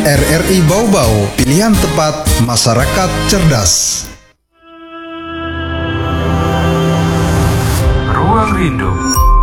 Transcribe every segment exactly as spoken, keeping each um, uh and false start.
R R I Bau-Bau, pilihan tepat masyarakat cerdas. Ruang Rindu.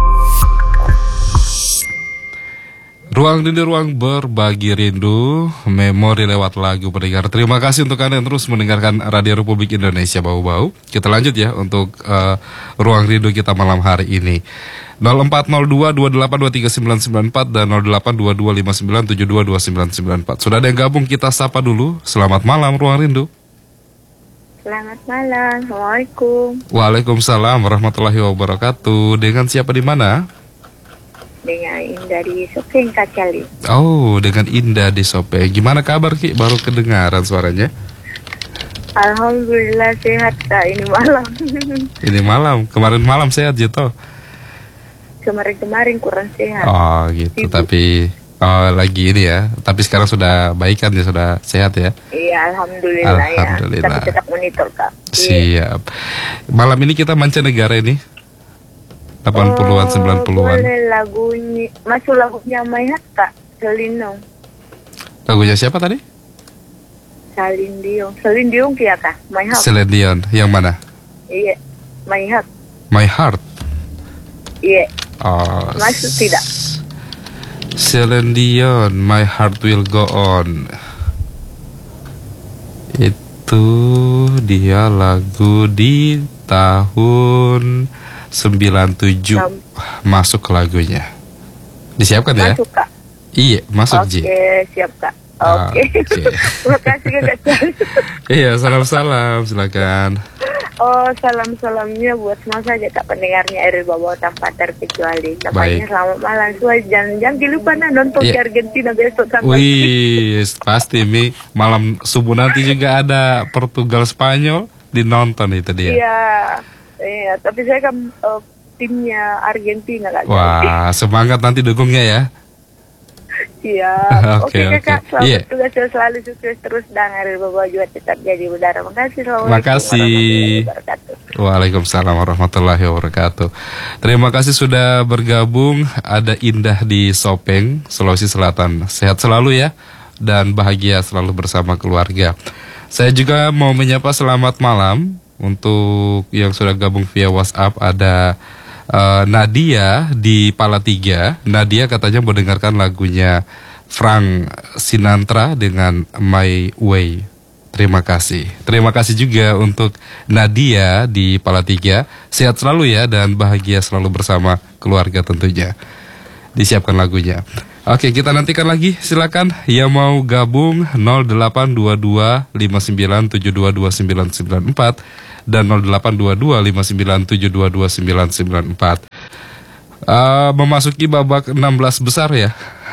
Ruang Rindu, ruang berbagi rindu, memori lewat lagu pendengar. Terima kasih untuk Anda yang terus mendengarkan Radio Republik Indonesia Bau-Bau. Kita lanjut ya untuk uh, Ruang Rindu kita malam hari ini. nol empat nol dua dua delapan dua tiga sembilan sembilan empat dan nol delapan dua dua lima sembilan tujuh dua dua sembilan sembilan empat. Sudah ada yang gabung, kita sapa dulu. Selamat malam Ruang Rindu. Selamat malam, Assalamualaikum. Waalaikumsalam warahmatullahi wabarakatuh. Dengan siapa di mana? Dengan Indah di Sopeng Kacali. Oh, dengan Indah di Sopeng. Gimana kabar Ki? Baru kedengaran suaranya. Alhamdulillah sehat Kak, ini malam. Ini malam, kemarin malam sehat Jito. Kemarin-kemarin kurang sehat. Oh gitu, Ibu. Tapi oh, lagi ini ya. Tapi sekarang sudah baik kan ya, sudah sehat ya? Iya, alhamdulillah, alhamdulillah. Ya. Tapi tetap monitor Kak. Siap. Malam ini kita mancanegara ini. delapan puluhan, oh, sembilan puluhan. Boleh lagunya, masuk lagunya Maihat Kak, Celine. Lagunya siapa tadi? Celine Dion. Celine Dion ya Kak, Maihat. Celine Dion, yang mana? Iya, Maihat. My Heart. Iya. Oh, masuk tidak? Celine Dion, My Heart Will Go On. Itu dia lagu di tahun sembilan tujuh. Sam. Masuk ke lagunya. Disiapkan ya? Masuk Kak. Iya, masuk Ji. Oke, siap Kak. Oke. Okay. Terima kasih Kak. Iya, salam-salam, silakan. Oh, salam-salamnya buat semua saja Kak pendengarnya R R I Bau-Bau tanpa terkecuali. Tempatnya selamat malam. Soalnya jangan jangan lupa nah nonton yeah. ke Argentina besok tanggal. Wih, pasti Mi. Malam subuh nanti juga ada Portugal Spanyol, dinonton itu dia. Iya. Iya, tapi saya kan uh, timnya Argentina Kak. Wah, semangat nanti dukungnya ya. Iya. Oke, oke Kak, selamat yeah. tugas selalu sukses terus dan R R I Bau-Bau juga tetap jadi udara. Makasih. Makasih. Waalaikumsalam warahmatullahi wabarakatuh. Terima kasih sudah bergabung. Ada Indah di Sopeng, Sulawesi Selatan. Sehat selalu ya dan bahagia selalu bersama keluarga. Saya juga mau menyapa selamat malam untuk yang sudah gabung via WhatsApp. Ada uh, Nadia di Palatiga. Nadia katanya mau dengarkan lagunya Frank Sinatra dengan My Way. Terima kasih. Terima kasih juga untuk Nadia di Palatiga. Sehat selalu ya dan bahagia selalu bersama keluarga tentunya. Disiapkan lagunya. Oke, kita nantikan lagi. Silakan yang mau gabung nol delapan dua dua lima sembilan tujuh dua dua sembilan sembilan empat dan nol delapan dua dua lima sembilan tujuh dua dua sembilan sembilan empat. Uh, memasuki babak enam belas besar ya.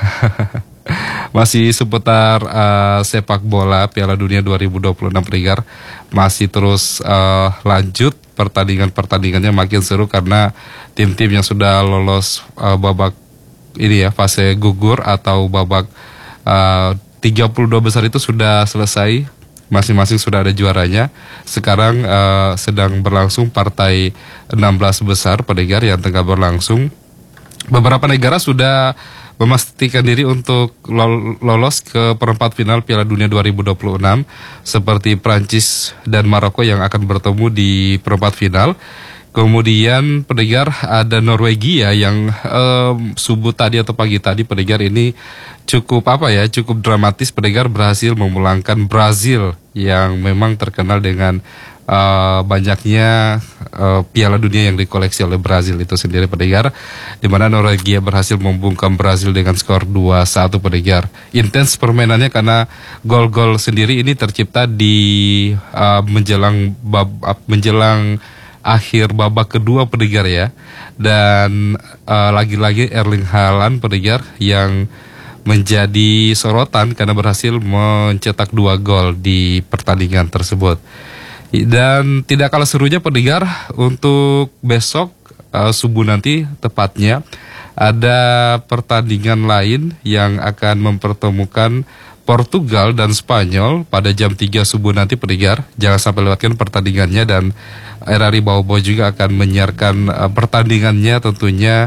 Masih seputar uh, sepak bola Piala Dunia dua ribu dua puluh enam pendengar. Masih terus uh, lanjut, pertandingan-pertandingannya makin seru karena tim-tim yang sudah lolos uh, babak ini ya, fase gugur atau babak uh, tiga puluh dua besar itu sudah selesai. Masing-masing sudah ada juaranya. Sekarang uh, sedang berlangsung partai enam belas besar pendengar yang tengah berlangsung. Beberapa negara sudah memastikan diri untuk lolos ke perempat final Piala Dunia dua ribu dua puluh enam seperti Prancis dan Maroko yang akan bertemu di perempat final. Kemudian pendengar ada Norwegia yang um, subuh tadi atau pagi tadi pendengar ini cukup apa ya, cukup dramatis pendengar, berhasil memulangkan Brazil yang memang terkenal dengan uh, banyaknya uh, Piala Dunia yang dikoleksi oleh Brazil itu sendiri pendengar, di mana Norwegia berhasil membungkam Brazil dengan skor dua satu pendengar. Intens permainannya karena gol-gol sendiri ini tercipta di uh, menjelang bab, uh, menjelang akhir babak kedua pendengar ya. Dan uh, lagi-lagi Erling Haaland pendengar yang menjadi sorotan karena berhasil mencetak dua gol di pertandingan tersebut. Dan tidak kalah serunya pendengar, untuk besok uh, subuh nanti tepatnya ada pertandingan lain yang akan mempertemukan Portugal dan Spanyol pada jam tiga subuh nanti pendengar. Jangan sampai lewatkan pertandingannya, dan R R I Bau-Bau juga akan menyiarkan uh, pertandingannya tentunya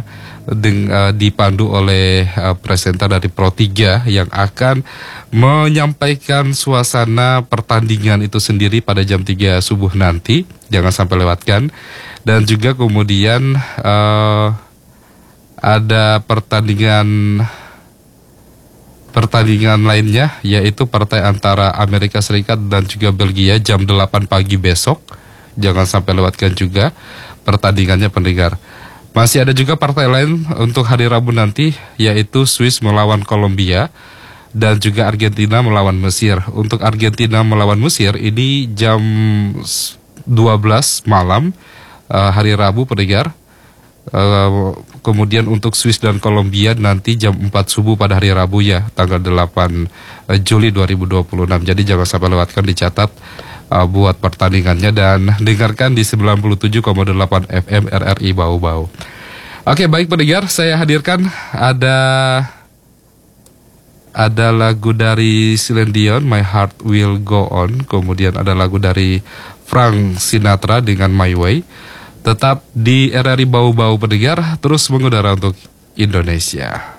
deng, uh, dipandu oleh uh, presenter dari Pro tiga yang akan menyampaikan suasana pertandingan itu sendiri pada jam tiga subuh nanti. Jangan sampai lewatkan. Dan juga kemudian uh, ada pertandingan pertandingan lainnya, yaitu partai antara Amerika Serikat dan juga Belgia jam delapan pagi besok. Jangan sampai lewatkan juga pertandingannya pendengar. Masih ada juga partai lain untuk hari Rabu nanti, yaitu Swiss melawan Kolombia dan juga Argentina melawan Mesir. Untuk Argentina melawan Mesir ini jam dua belas malam uh, hari Rabu pendengar. Uh, kemudian untuk Swiss dan Kolombia nanti jam empat subuh pada hari Rabu ya, tanggal delapan Juli dua ribu dua puluh enam. Jadi jangan sampai lewatkan, dicatat uh, buat pertandingannya dan dengarkan di sembilan puluh tujuh koma delapan F M R R I Bau-Bau. Oke, baik pendengar, saya hadirkan ada ada lagu dari Celine Dion, My Heart Will Go On. Kemudian ada lagu dari Frank Sinatra dengan My Way. Tetap di R R I Bau-Bau pendengar, terus mengudara untuk Indonesia.